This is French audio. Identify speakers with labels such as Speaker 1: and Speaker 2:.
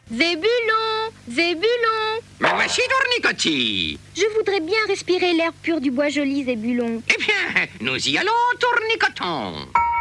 Speaker 1: Zébulon, Zébulon.
Speaker 2: Me voici, Tournicotti.
Speaker 1: Je voudrais bien respirer l'air pur du bois joli, Zébulon.
Speaker 2: Eh bien, nous y allons, Tournicoton.